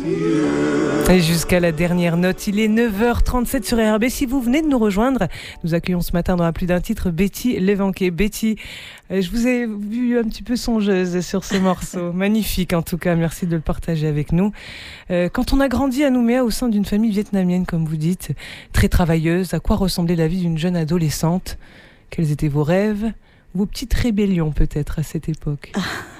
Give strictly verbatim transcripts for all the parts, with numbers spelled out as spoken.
Et jusqu'à la dernière note, il est neuf heures trente-sept sur R B. Si vous venez de nous rejoindre, nous accueillons ce matin dans un plus d'un titre Betty Levanquet. Betty, je vous ai vu un petit peu songeuse sur ce morceau. Magnifique en tout cas, merci de le partager avec nous. Quand on a grandi à Nouméa au sein d'une famille vietnamienne, comme vous dites, très travailleuse, à quoi ressemblait la vie d'une jeune adolescente? Quels étaient vos rêves? Vos petites rébellions peut-être à cette époque?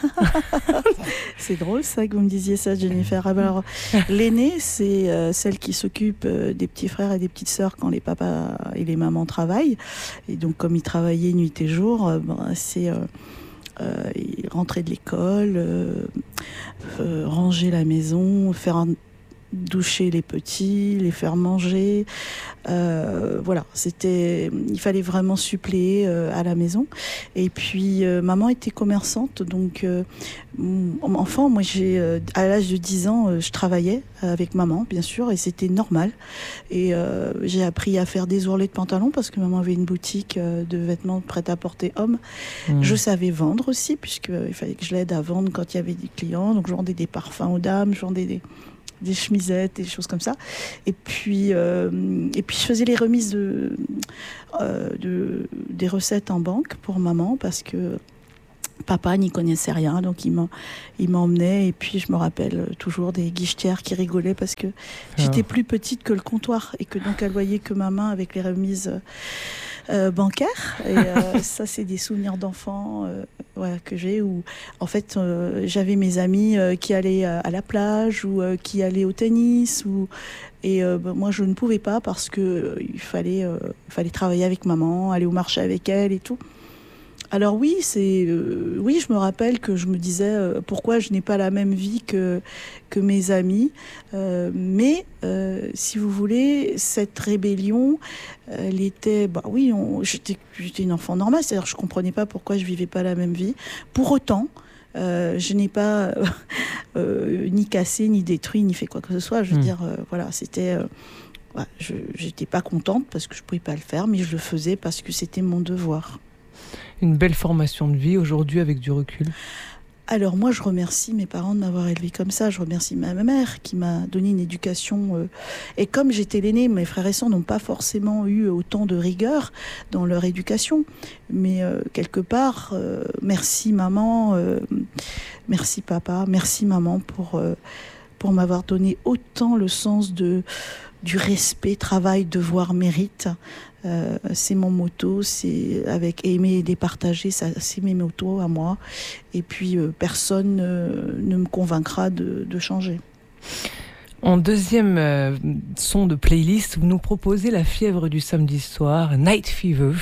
C'est drôle ça que vous me disiez ça, Jennifer. Alors, l'aînée, c'est euh, celle qui s'occupe euh, des petits frères et des petites sœurs quand les papas et les mamans travaillent. Et donc comme ils travaillaient nuit et jour, euh, ben, c'est euh, euh, rentrer de l'école, euh, euh, ranger la maison, faire un doucher les petits, les faire manger. Euh, voilà, c'était, il fallait vraiment suppléer euh, à la maison. Et puis, euh, maman était commerçante, donc euh, enfant, moi, j'ai, euh, à l'âge de dix ans, euh, je travaillais avec maman, bien sûr, et c'était normal. Et euh, j'ai appris à faire des ourlets de pantalons parce que maman avait une boutique euh, de vêtements prêt-à-porter hommes. Mmh. Je savais vendre aussi, puisqu'il fallait que je l'aide à vendre quand il y avait des clients. Donc, je vendais des parfums aux dames, je vendais des... des chemisettes, des choses comme ça. Et puis, euh, et puis je faisais les remises de, euh, de, des recettes en banque pour maman parce que papa n'y connaissait rien, donc il, il m'emmenait. Et puis je me rappelle toujours des guichetières qui rigolaient parce que ah. j'étais plus petite que le comptoir et que donc elle voyait que ma main avec les remises Euh, bancaire et euh, ça c'est des souvenirs d'enfants euh, ouais, que j'ai où en fait euh, j'avais mes amis euh, qui allaient à la plage ou euh, qui allaient au tennis ou et euh, bah, moi je ne pouvais pas parce que euh, il fallait euh, fallait travailler avec maman, aller au marché avec elle et tout. Alors oui, c'est euh, oui, je me rappelle que je me disais euh, pourquoi je n'ai pas la même vie que que mes amis, euh, mais euh, si vous voulez, cette rébellion, elle était, bah oui, on, j'étais, j'étais une enfant normale, c'est-à-dire je comprenais pas pourquoi je vivais pas la même vie. Pour autant, euh, je n'ai pas euh, ni cassé, ni détruit, ni fait quoi que ce soit. Je veux mmh. dire, euh, voilà, c'était. Euh, ouais, je j'étais pas contente parce que je pouvais pas le faire, mais je le faisais parce que c'était mon devoir. Une belle formation de vie aujourd'hui avec du recul. Alors moi, je remercie mes parents de m'avoir élevée comme ça. Je remercie ma mère qui m'a donné une éducation. Euh, et comme j'étais l'aînée, mes frères et sœurs n'ont pas forcément eu autant de rigueur dans leur éducation. Mais euh, quelque part, euh, merci maman, euh, merci papa, merci maman pour, euh, pour m'avoir donné autant le sens de, du respect, travail, devoir, mérite. Euh, c'est mon motto, c'est avec aimer et départager, ça, c'est mes motos à moi. Et puis euh, personne euh, ne me convaincra de, de changer. En deuxième euh, son de playlist, vous nous proposez La fièvre du samedi soir, Night Fever.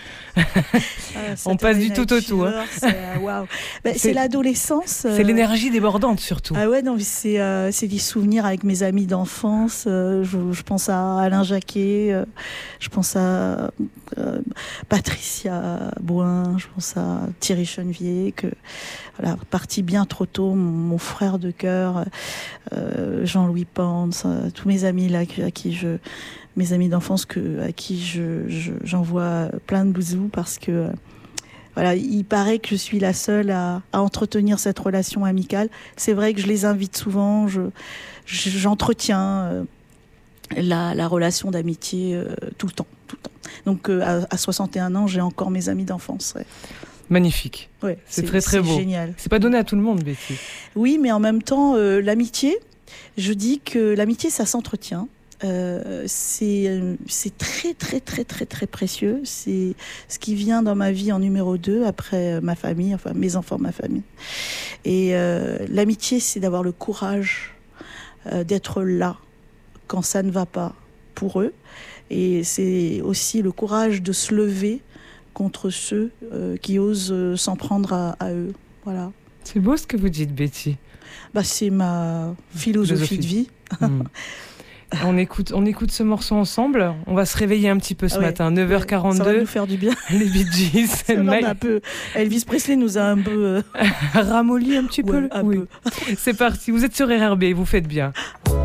Ah, on passe du tout au tout. Hein. C'est, euh, wow. ben, c'est, c'est l'adolescence. Euh... C'est l'énergie débordante surtout. Ah ouais, non, mais c'est, euh, c'est des souvenirs avec mes amis d'enfance. Euh, je, je pense à Alain Jacquet, euh, je pense à euh, Patricia Bouin, je pense à Thierry Chenevier, que voilà, parti bien trop tôt, mon, mon frère de cœur, euh, Jean-Louis Pans, euh, tous mes amis là à qui je mes amis d'enfance que, à qui je, je, j'envoie plein de bisous parce que euh, voilà, il paraît que je suis la seule à, à entretenir cette relation amicale. C'est vrai que je les invite souvent, je, je, j'entretiens euh, la, la relation d'amitié euh, tout le temps, tout le temps. Donc euh, à, à soixante et un ans, j'ai encore mes amis d'enfance. Ouais. Magnifique. Ouais, c'est, c'est très très c'est beau. Génial. C'est pas donné à tout le monde, Betty. Oui, mais en même temps, euh, l'amitié, je dis que l'amitié, ça s'entretient. Euh, c'est, c'est très très très très très précieux. C'est ce qui vient dans ma vie en numéro deux après ma famille, enfin mes enfants, ma famille. Et euh, l'amitié, c'est d'avoir le courage euh, d'être là quand ça ne va pas pour eux. Et c'est aussi le courage de se lever contre ceux euh, qui osent euh, s'en prendre à, à eux. Voilà. C'est beau ce que vous dites, Betty. Bah, c'est ma philosophie, philosophie. de vie. Mmh. On écoute, on écoute ce morceau ensemble. On va se réveiller un petit peu ce ah ouais, matin. neuf heures quarante-deux. Ça va nous faire du bien. Les Bee Gees. un peu. Elvis Presley nous a un peu euh... ramolli un petit ouais, peu. Un oui. peu. C'est parti. Vous êtes sur R R B. Vous faites bien.